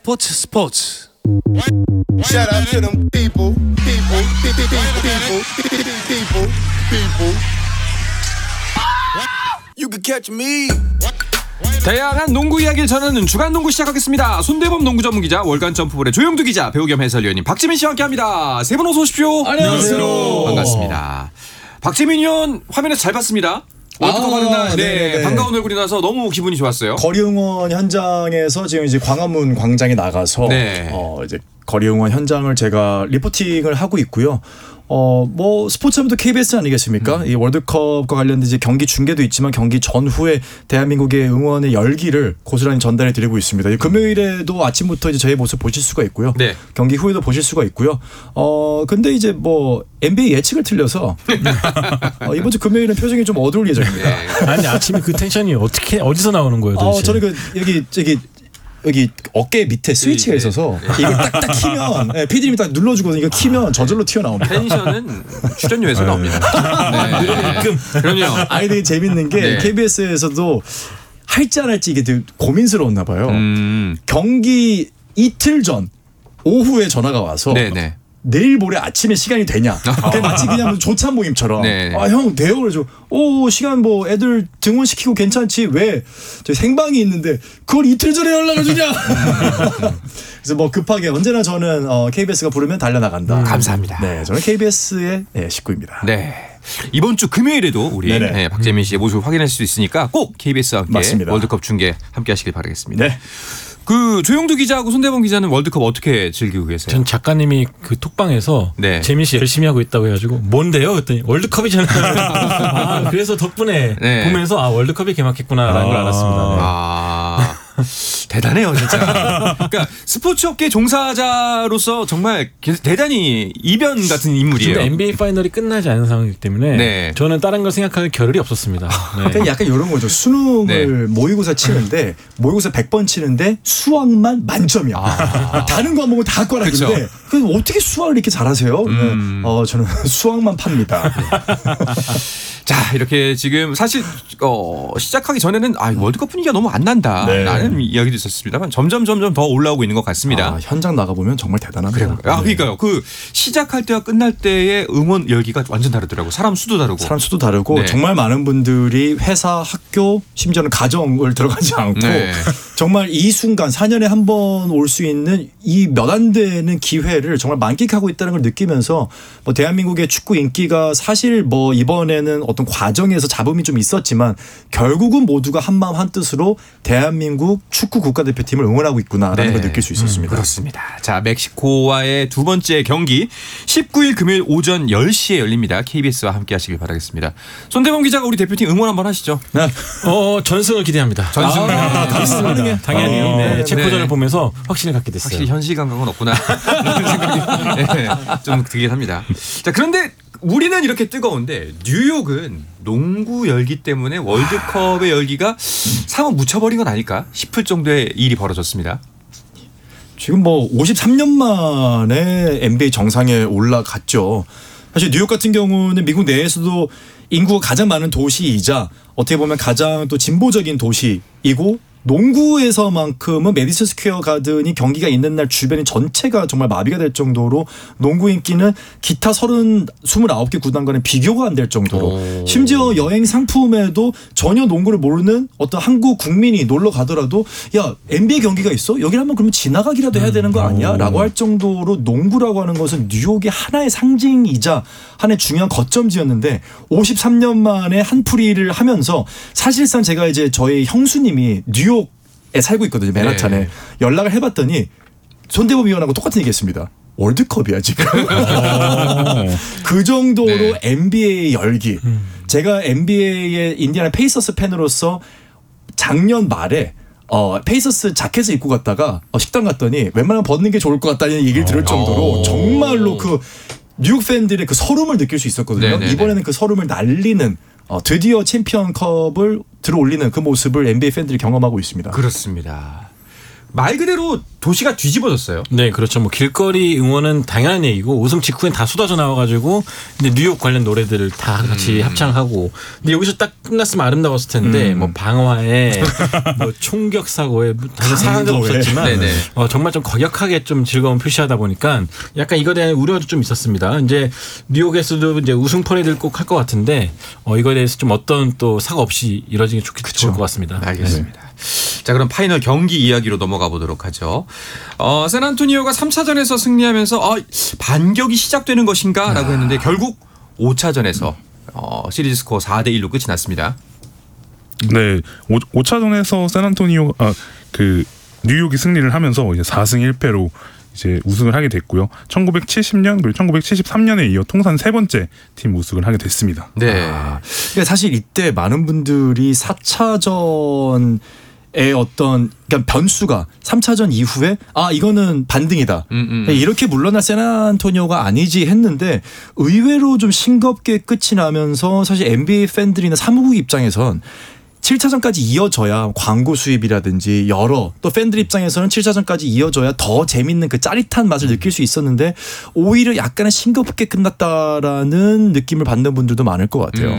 스포츠. Shout out to them people. You can catch me. 다양한 농구 이야기를 전하는 주간 농구 시작하겠습니다. 손대범 농구 전문 기자, 월간 점프볼의 조영두 기자, 배우 겸 해설위원님 박지민 씨와 함께합니다. 세 분 어서 오십시오. 안녕하세요. 반갑습니다. 박지민 의원 화면에서 잘 봤습니다. 월드컵 하는 날, 네, 반가운 얼굴이 나서 너무 기분이 좋았어요. 거리응원 현장에서 지금 이제 광화문 광장에 나가서 네. 이제 거리응원 현장을 제가 리포팅을 하고 있고요. 뭐 스포츠하면 KBS 아니겠습니까? 이 월드컵과 관련된 이제 경기 중계도 있지만 경기 전후에 대한민국의 응원의 열기를 고스란히 전달해 드리고 있습니다. 금요일에도 아침부터 이제 저의 모습 보실 수가 있고요. 네. 경기 후에도 보실 수가 있고요. 근데 이제 뭐 NBA 예측을 틀려서 이번 주 금요일은 표정이 좀 어두울 예정입니다. 네. 아니 아침에 그 텐션이 어디서 나오는 거예요, 도대체? 저는 여기 어깨 밑에 스위치가 있어서 이걸 딱딱 키면 PD님이 딱 눌러주거든요. 이거 키면 저절로 튀어나옵니다. 텐션은 출연료에서 나옵니다. 네. 그럼요. 아니 되게 재밌는 게 네. KBS에서도 할지 안 할지 이게 되게 고민스러웠나 봐요. 경기 이틀 전 오후에 전화가 와서 네네. 내일 모레 아침에 시간이 되냐. 마치 그냥 조차 모임처럼. 네. 형 돼요. 그래서 시간 뭐 애들 등원시키고 괜찮지. 왜? 저희 생방이 있는데 그걸 이틀 전에 연락을 주냐. 그래서 뭐 급하게 언제나 저는 KBS가 부르면 달려나간다. 감사합니다. 네, 저는 KBS의 식구입니다. 네. 이번 주 금요일에도 우리 박재민 씨의 모습을 확인할 수 있으니까 꼭 KBS와 함께 맞습니다. 월드컵 중계 함께 하시길 바라겠습니다. 네. 그 조영두 기자하고 손대범 기자는 월드컵 어떻게 즐기고 계세요? 전 작가님이 그 톡방에서 네. 재민 씨 열심히 하고 있다고 해가지고 뭔데요? 그랬더니 월드컵이잖아요. 그래서 덕분에 네. 보면서 월드컵이 개막했구나라는 걸 알았습니다. 네. 대단해요 진짜. 그러니까 스포츠 업계 종사자로서 정말 대단히 이변 같은 인물이에요. 지금 NBA 파이널이 끝나지 않은 상황이기 때문에 네. 저는 다른 걸 생각할 겨를이 없었습니다. 네. 그러니까 약간 이런 거죠. 수능을 모의고사 치는데 모의고사 100번 치는데 수학만 만점이야. 다른 과목은 다 꼴락인데 그 어떻게 수학을 이렇게 잘하세요? 저는 수학만 팝니다. 자, 이렇게 지금 사실 시작하기 전에는 월드컵 분위기가 너무 안 난다라는 이야기도 있었습니다만 점점 더 올라오고 있는 것 같습니다. 현장 나가보면 정말 대단합니다. 그러니까요. 그 시작할 때와 끝날 때의 응원 열기가 완전 다르더라고요. 사람 수도 다르고. 네. 정말 많은 분들이 회사, 학교, 심지어는 가정을 들어가지 않고 정말 이 순간 4년에 한 번 올 수 있는 이 몇 안 되는 기회를 정말 만끽하고 있다는 걸 느끼면서 뭐 대한민국의 축구 인기가 사실 뭐 이번에는 어떤 과정에서 잡음이 좀 있었지만 결국은 모두가 한마음 한뜻으로 대한민국 축구 국가대표팀을 응원하고 있구나라는 걸 느낄 수 있었습니다. 그렇습니다. 자, 멕시코와의 두 번째 경기 19일 금요일 오전 10시에 열립니다. KBS와 함께 하시길 바라겠습니다. 손대범 기자가 우리 대표팀 응원 한번 하시죠. 전승을 기대합니다. 전승. 있습니다. 당연히 체코전을 보면서 확신을 갖게 됐어요. 확실히 현실 감각은 없구나 라는 생각이 좀 들긴 합니다. 자, 그런데 우리는 이렇게 뜨거운데 뉴욕은 농구 열기 때문에 월드컵의 열기가 사뭇 묻혀버린 건 아닐까 싶을 정도의 일이 벌어졌습니다. 지금 뭐 53년 만에 NBA 정상에 올라갔죠. 사실 뉴욕 같은 경우는 미국 내에서도 인구가 가장 많은 도시이자 어떻게 보면 가장 또 진보적인 도시이고 농구에서만큼은 메디슨 스퀘어 가든이 경기가 있는 날 주변이 전체가 정말 마비가 될 정도로 농구 인기는 기타 29개 구단과는 비교가 안 될 정도로 심지어 여행 상품에도 전혀 농구를 모르는 어떤 한국 국민이 놀러 가더라도 야 NBA 경기가 있어? 여기를 한번 그러면 지나가기라도 해야 되는 거 아니야? 라고 할 정도로 농구라고 하는 것은 뉴욕의 하나의 상징이자 하나의 중요한 거점지였는데 53년 만에 한풀이를 하면서 사실상 제가 이제 저희 형수님이 뉴욕에 살고 있거든요. 맨하탄에. 연락을 해봤더니 손대범 위원하고 똑같은 얘기했습니다. 월드컵이야 지금. 그 정도로 NBA 열기. 제가 NBA의 인디애나 페이서스 팬으로서 작년 말에 페이서스 자켓을 입고 갔다가 식당 갔더니 웬만하면 벗는 게 좋을 것 같다는 얘기를 들을 정도로 정말로 그 뉴욕 팬들의 그 서름을 느낄 수 있었거든요. 네네네. 이번에는 그 서름을 날리는 드디어 챔피언컵을 들어올리는 그 모습을 NBA 팬들이 경험하고 있습니다. 그렇습니다. 말 그대로 도시가 뒤집어졌어요. 네, 그렇죠. 뭐 길거리 응원은 당연한 얘기고 우승 직후엔 다 쏟아져 나와가지고 근데 뉴욕 관련 노래들을 다 같이 합창하고 근데 여기서 딱 끝났으면 아름다웠을 텐데 뭐 방화에 뭐 총격 사고에 사실 사람도 없었지만 정말 좀 거격하게 좀 즐거움 표시하다 보니까 약간 이거에 대한 우려도 좀 있었습니다. 이제 뉴욕에서도 이제 우승 퍼레이드를 꼭 할 것 같은데 이거에 대해서 좀 어떤 또 사고 없이 이루어지기 좋을 것 같습니다. 알겠습니다. 자, 그럼 파이널 경기 이야기로 넘어가 보도록 하죠. 샌안토니오가 3차전에서 승리하면서 반격이 시작되는 것인가 라고 했는데 결국 5차전에서 시리즈 스코어 4대1로 끝이 났습니다. 네, 5차전에서 뉴욕이 승리를 하면서 이제 4승 1패로 이제 우승을 하게 됐고요. 1970년 그리고 1973년에 이어 통산 세 번째 팀 우승을 하게 됐습니다. 네. 그러니까 사실 이때 많은 분들이 4차전의 어떤 그러니까 변수가 3차전 이후에 이거는 반등이다. 이렇게 물러날 샌안토니오가 아니지 했는데 의외로 좀 싱겁게 끝이 나면서 사실 NBA 팬들이나 사무국 입장에선 7차전까지 이어져야 광고 수입이라든지 또 팬들 입장에서는 7차전까지 이어져야 더 재밌는 그 짜릿한 맛을 느낄 수 있었는데 오히려 약간은 싱겁게 끝났다라는 느낌을 받는 분들도 많을 것 같아요.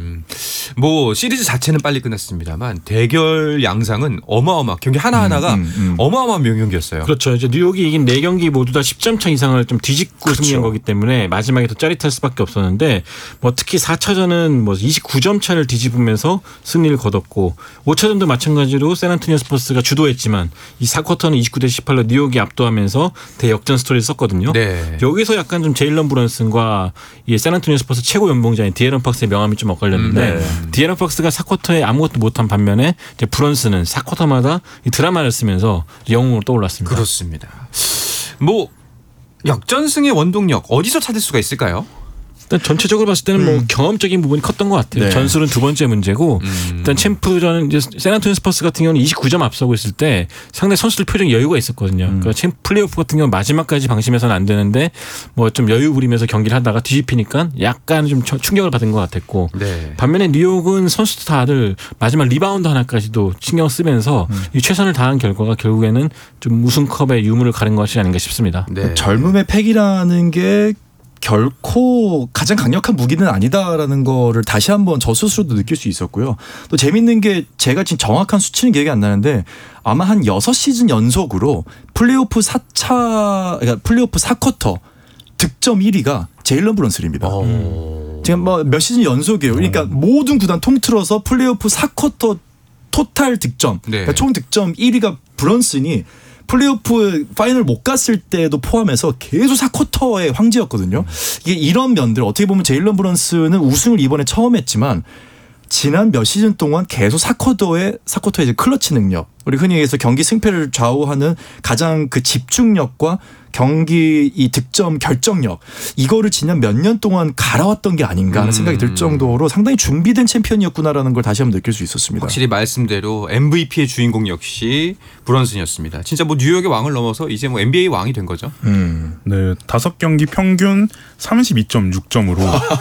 뭐 시리즈 자체는 빨리 끝났습니다만 대결 양상은 경기 하나하나가 어마어마한 명경기였어요. 그렇죠. 이제 뉴욕이 이긴 4경기 모두 다 10점 차 이상을 좀 뒤집고 승리한 거기 때문에 마지막에 더 짜릿할 수밖에 없었는데 뭐 특히 4차전은 뭐 29점 차를 뒤집으면서 승리를 거뒀고 5차전도 마찬가지로 샌안토니오 스퍼스가 주도했지만 이 4쿼터는 29대 18로 뉴욕이 압도하면서 대역전 스토리를 썼거든요. 네. 여기서 약간 좀 제일런 브런슨과 이 샌안토니오 스퍼스 최고 연봉자인 디에런 팍스의 명함이 좀 엇갈렸는데 디에런 팍스가 4쿼터에 아무것도 못한 반면에 이제 브런슨은 4쿼터마다 이 드라마를 쓰면서 영웅으로 떠올랐습니다. 그렇습니다. 뭐 역전승의 원동력 어디서 찾을 수가 있을까요? 일단 전체적으로 봤을 때는 뭐 경험적인 부분이 컸던 것 같아요. 네. 전술은 두 번째 문제고 일단 챔프전은 이제 샌안토니오 스퍼스 같은 경우는 29점 앞서고 있을 때 상당히 선수들 표정 여유가 있었거든요. 그러니까 챔프 플레이오프 같은 경우 마지막까지 방심해서는 안 되는데 뭐 좀 여유 부리면서 경기를 하다가 뒤집히니까 약간 좀 충격을 받은 것 같았고 반면에 뉴욕은 선수들 다들 마지막 리바운드 하나까지도 신경 쓰면서 이 최선을 다한 결과가 결국에는 좀 우승컵의 유무를 가른 것이 아닌가 싶습니다. 네. 젊음의 패기라는 게 결코 가장 강력한 무기는 아니다라는 거를 다시 한번 저 스스로도 느낄 수 있었고요. 또 재밌는 게 제가 지금 정확한 수치는 기억이 안 나는데 아마 한 6시즌 연속으로 플레이오프 4쿼터 득점 1위가 제일런 브런슨입니다. 지금 뭐 몇 시즌 연속이에요. 그러니까 모든 구단 통틀어서 플레이오프 4쿼터 토탈 득점, 그러니까 총 득점 1위가 브런슨이 플레이오프 파이널 못 갔을 때도 포함해서 계속 4쿼터의 황제였거든요. 이게 이런 면들 어떻게 보면 제일런 브런슨은 우승을 이번에 처음 했지만 지난 몇 시즌 동안 계속 4쿼터의 이제 클러치 능력, 우리 흔히 얘기해서 경기 승패를 좌우하는 가장 그 집중력과 경기 이 득점 결정력 이거를 지난 몇 년 동안 갈아왔던 게 아닌가 하는 생각이 들 정도로 상당히 준비된 챔피언이었구나라는 걸 다시 한번 느낄 수 있었습니다. 확실히 말씀대로 MVP의 주인공 역시 브런슨이었습니다. 진짜 뭐 뉴욕의 왕을 넘어서 이제 뭐 NBA 왕이 된 거죠. 네, 5경기 평균 32.6점으로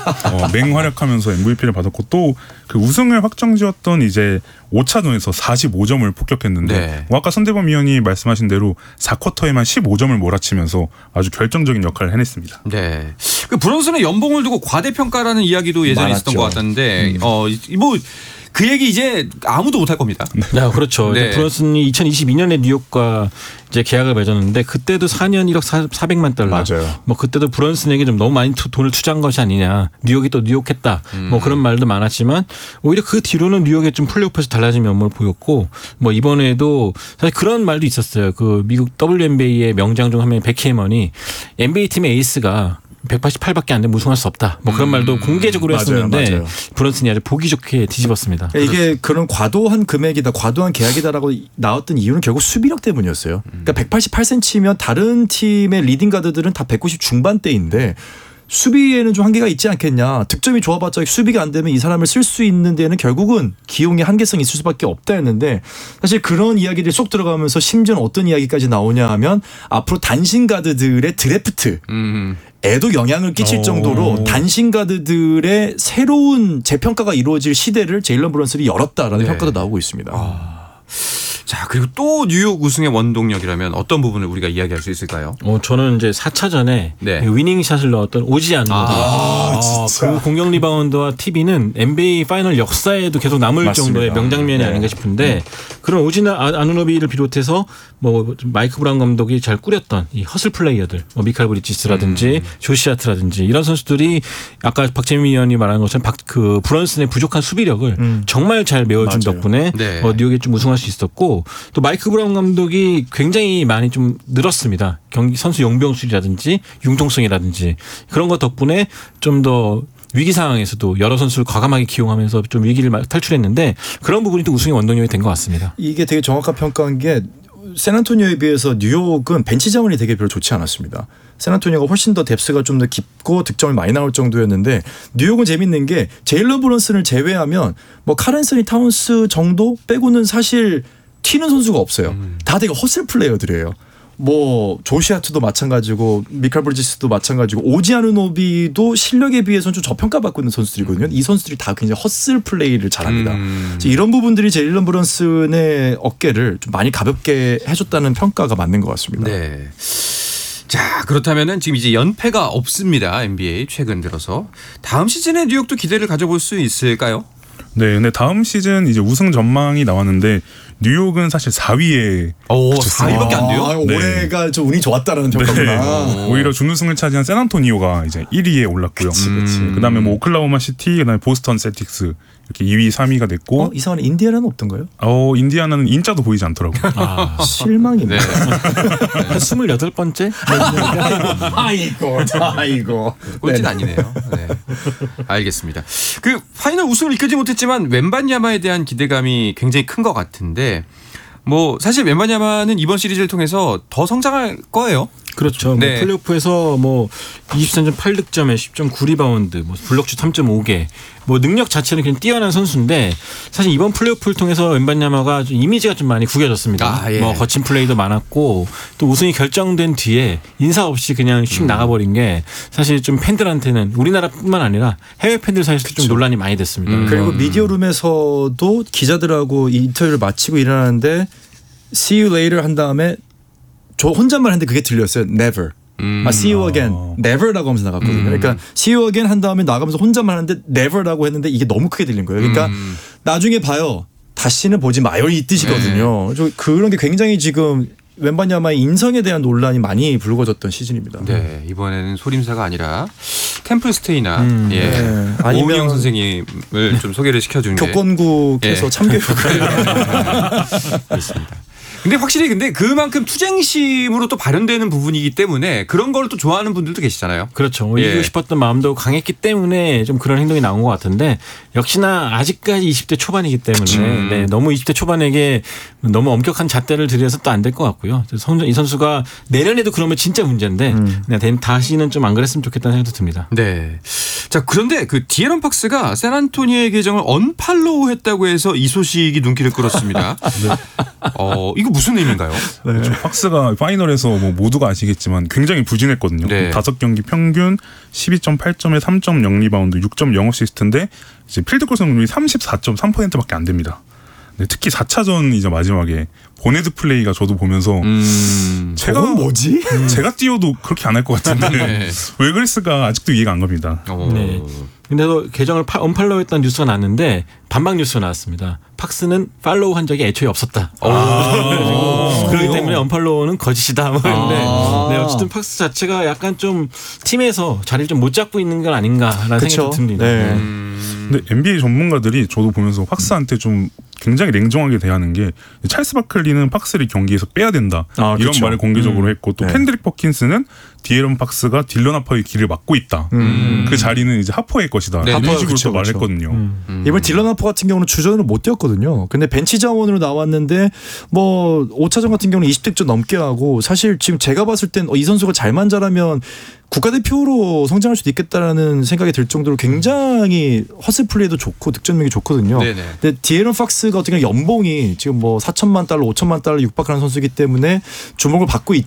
맹활약하면서 MVP를 받았고 또 그 우승을 확정지었던 이제 5차전에서 45점을 폭격했는데 아까 손대범 위원이 말씀하신 대로 4쿼터에만 15점을 몰아치면서 아주 결정적인 역할을 해냈습니다. 네, 그 브런슨의 연봉을 두고 과대평가라는 이야기도 예전에 많았죠. 있었던 것 같았는데 뭐 그 얘기 이제 아무도 못할 겁니다. 야, 그렇죠. 네. 브런슨이 2022년에 뉴욕과 이제 계약을 맺었는데 그때도 4년 1억 400만 달러. 맞아요. 뭐 그때도 브런슨에게 좀 너무 많이 돈을 투자한 것이 아니냐. 뉴욕이 또 뉴욕했다. 뭐 그런 말도 많았지만 오히려 그 뒤로는 뉴욕의 좀 플레이오프에서 달라진 면모를 보였고 뭐 이번에도 사실 그런 말도 있었어요. 그 미국 WNBA의 명장 중 한 명인 백 헤이먼이 NBA 팀의 에이스가 188밖에 안 되면 우승할 수 없다. 뭐 그런 말도 공개적으로 했었는데 맞아요. 브런슨이 아주 보기 좋게 뒤집었습니다. 이게 그런 과도한 금액이다, 과도한 계약이다라고 나왔던 이유는 결국 수비력 때문이었어요. 그러니까 188cm면 다른 팀의 리딩 가드들은 다 190 중반대인데 수비에는 좀 한계가 있지 않겠냐. 득점이 좋아봤자 수비가 안 되면 이 사람을 쓸 수 있는 데는 결국은 기용의 한계성이 있을 수밖에 없다 했는데 사실 그런 이야기들이 쏙 들어가면서 심지어는 어떤 이야기까지 나오냐 하면 앞으로 단신 가드들의 드래프트 에도 영향을 끼칠 정도로 단신 가드들의 새로운 재평가가 이루어질 시대를 제일런 브런슨이 열었다라는 평가도 나오고 있습니다. 자, 그리고 또 뉴욕 우승의 원동력이라면 어떤 부분을 우리가 이야기할 수 있을까요? 저는 이제 4차전에 네. 위닝샷을 넣었던 오지 않는 그 공격 리바운드와 TV는 NBA 파이널 역사에도 계속 남을 맞습니다. 정도의 명장면이 네. 아닌가 싶은데 그런 오지나 아누노비를 비롯해서 뭐 마이크 브라운 감독이 잘 꾸렸던 이 허슬 플레이어들, 뭐 미칼 브리지스라든지 조시 하트라든지 이런 선수들이 아까 박재민 위원이 말한 것처럼 그 브런슨의 부족한 수비력을 정말 잘 메워준 맞아요. 덕분에 네. 뉴욕이 좀 우승할 수 있었고 또 마이크 브라운 감독이 굉장히 많이 좀 늘었습니다. 경기 선수 용병술이라든지 융통성이라든지 그런 것 덕분에 좀 더 위기 상황에서도 여러 선수를 과감하게 기용하면서 좀 위기를 탈출했는데 그런 부분이 또 우승의 원동력이 된 것 같습니다. 이게 되게 정확한 평가한 게 샌안토니오에 비해서 뉴욕은 벤치 자원이 되게 별로 좋지 않았습니다. 샌안토니오가 훨씬 더 뎁스가 좀 더 깊고 득점이 많이 나올 정도였는데 뉴욕은 재밌는 게 제일런 브런슨을 제외하면 뭐 카렌서니 타운스 정도 빼고는 사실 튀는 선수가 없어요. 다 되게 허슬 플레이어들이에요. 뭐 조시아트도 마찬가지고 미칼 브리지스도 마찬가지고 오지 아누노비도 실력에 비해서는 좀 저평가받고 있는 선수들이거든요. 이 선수들이 다 굉장히 허슬 플레이를 잘합니다. 그래서 이런 부분들이 제일런 브런슨의 어깨를 좀 많이 가볍게 해줬다는 평가가 맞는 것 같습니다. 네. 자, 그렇다면은 지금 이제 연패가 없습니다. NBA 최근 들어서 다음 시즌에 뉴욕도 기대를 가져볼 수 있을까요? 네, 근데 다음 시즌 이제 우승 전망이 나왔는데 뉴욕은 사실 4위에 오, 4위밖에 안 돼요? 아, 네. 올해가 좀 운이 좋았다라는 평가구나. 오히려 준우승을 차지한 샌안토니오가 이제 1위에 올랐고요. 그치. 그다음에 뭐 오클라호마 시티, 그다음에 보스턴 셀틱스 이렇게 2위, 3위가 됐고 이상한 인디애나는 없던가요? 인디아나는 인자도 보이지 않더라고요. 실망이네. 네. 한 28번째? 아이고. 꼴찌는 아니네요. 네. 알겠습니다. 그 파이널 우승을 이끌지 못했지만 웬반야마에 대한 기대감이 굉장히 큰 것 같은데 뭐 사실 웬반야마는 이번 시리즈를 통해서 더 성장할 거예요. 그렇죠. 네. 뭐 플레이오프에서 뭐 23점 8득점에 10.9 리바운드, 뭐 블록슛 3.5개, 뭐 능력 자체는 그냥 뛰어난 선수인데 사실 이번 플레이오프를 통해서 웬반야마가 좀 이미지가 좀 많이 구겨졌습니다. 아, 예. 뭐 거친 플레이도 많았고 또 우승이 결정된 뒤에 인사 없이 그냥 휙 나가버린 게 사실 좀 팬들한테는 우리나라뿐만 아니라 해외 팬들 사이에서 좀 논란이 많이 됐습니다. 그리고 미디어룸에서도 기자들하고 이 인터뷰를 마치고 일어나는데 See you later 한 다음에 저 혼잣말 했는데 그게 들렸어요. Never. See you again. Never라고 하면서 나갔거든요. 그러니까 See you again 한 다음에 나가면서 혼잣말 하는데 Never라고 했는데 이게 너무 크게 들린 거예요. 그러니까 나중에 봐요. 다시는 보지 마요 이 뜻이거든요. 그런 게 굉장히 지금 웬반야마의 인성에 대한 논란이 많이 불거졌던 시즌입니다. 네, 이번에는 소림사가 아니라 템플스테이나 예. 네. 아니면 아니면 선생님을 좀 소개를 시켜주는 게 교권국에서 예. 참교육을 그렇습니다. 근데 확실히 근데 그만큼 투쟁심으로 또 발현되는 부분이기 때문에 그런 걸 또 좋아하는 분들도 계시잖아요. 그렇죠. 예. 이기고 싶었던 마음도 강했기 때문에 좀 그런 행동이 나온 것 같은데 역시나 아직까지 20대 초반이기 때문에 네, 너무 20대 초반에게 너무 엄격한 잣대를 들여서 또 안 될 것 같고요. 이 선수가 내년에도 그러면 진짜 문제인데 그냥 다시는 좀 안 그랬으면 좋겠다는 생각도 듭니다. 네. 자, 그런데 그 디에런 팍스가 샌안토니오의 계정을 언팔로우 했다고 해서 이 소식이 눈길을 끌었습니다. 이거 무슨 의미인가요? 그렇죠. 팍스가 파이널에서 뭐 모두가 아시겠지만 굉장히 부진했거든요. 네. 5경기 평균 12.8점에 3.0 리바운드, 6.0 어시스트인데 이제 필드골 성공률이 34.3%밖에 안 됩니다. 네, 특히 4차전 이제 마지막에 보네드 플레이가 저도 보면서 저건 뭐지? 제가 뛰어도 그렇게 안 할 것 같은데 네. 왜 그랬을까 아직도 이해가 안 갑니다. 네. 근데도 계정을 언팔로우했다는 뉴스가 났는데 반박 뉴스가 나왔습니다. 팍스는 팔로우 한 적이 애초에 없었다. 그렇기 때문에 언팔로우는 거짓이다. 뭐 이런데 네, 어쨌든 팍스 자체가 약간 좀 팀에서 자리를 좀 못 잡고 있는 건 아닌가라는 그쵸? 생각이 듭니다. 네. 근데 NBA 전문가들이 저도 보면서 팍스한테 좀 굉장히 냉정하게 대하는 게 찰스 바클리는 팍스를 경기에서 빼야 된다 이런 그쵸. 말을 공개적으로 했고 또 네. 캔드릭 퍼킨스는 디에런 팍스가 딜런 하퍼의 길을 막고 있다. 그 자리는 이제 하퍼의 것이다. 네, 이런 네. 식으로 그쵸, 또 말했거든요. 이번 딜런 하퍼 같은 경우는 주전으로 못 뛰었거든요. 근데 벤치 자원으로 나왔는데 뭐 5차전 같은 경우는 20득점 넘게 하고 사실 지금 제가 봤을 땐 이 선수가 잘만 잘하면 국가대표로 성장할 수도 있겠다라는 생각이 들 정도로 굉장히 허슬 플레이도 좋고 득점력이 좋거든요. 네네. 근데 디에런 팍스가 어떻게 연봉이 지금 뭐 4천만 달러, 5천만 달러 육박하는 선수이기 때문에 주목을 받고